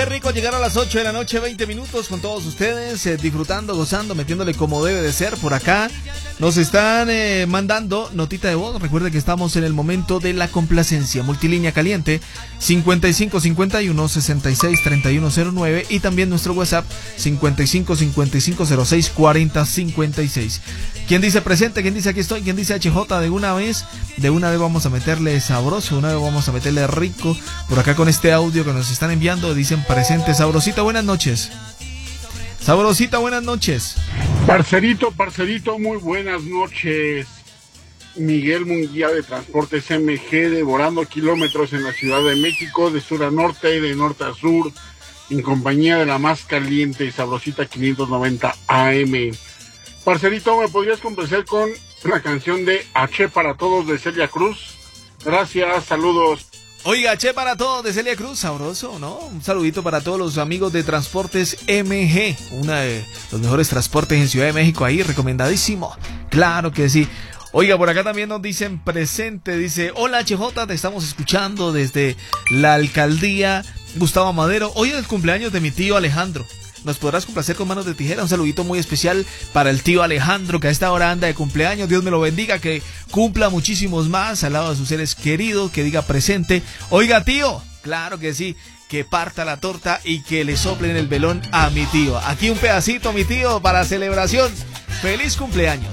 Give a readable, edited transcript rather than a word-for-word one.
Qué rico llegar a las 8 de la noche, 20 minutos con todos ustedes, disfrutando, gozando, metiéndole como debe de ser por acá. Nos están mandando notita de voz. Recuerde que estamos en el momento de la complacencia. Multilínea caliente 5551-663109 y también nuestro WhatsApp 5555064056. ¿Quién dice presente? ¿Quién dice aquí estoy? ¿Quién dice HJ? De una vez vamos a meterle sabroso, de una vez vamos a meterle rico por acá con este audio que nos están enviando. Dicen presente. Sabrosita, buenas noches. Sabrosita, buenas noches. Parcerito, muy buenas noches. Miguel Munguía de Transportes MG, devorando kilómetros en la Ciudad de México, de sur a norte y de norte a sur, en compañía de la más caliente y sabrosita 590 AM. Parcerito, ¿me podrías complacer con la canción de H para todos de Celia Cruz? Gracias, saludos. Oiga, Che para todos de Celia Cruz, sabroso, ¿no? Un saludito para todos los amigos de Transportes MG, uno de los mejores transportes en Ciudad de México, ahí, recomendadísimo. Claro que sí. Oiga, por acá también nos dicen presente, dice, hola HJ, te estamos escuchando desde la alcaldía Gustavo Madero. Hoy es el cumpleaños de mi tío Alejandro. ¿Nos podrás complacer con manos de tijera? Un saludito muy especial para el tío Alejandro, que a esta hora anda de cumpleaños. Dios me lo bendiga, que cumpla muchísimos más al lado de sus seres queridos, que diga presente. Oiga, tío, claro que sí, que parta la torta y que le soplen el velón a mi tío. Aquí un pedacito, mi tío, para celebración. ¡Feliz cumpleaños!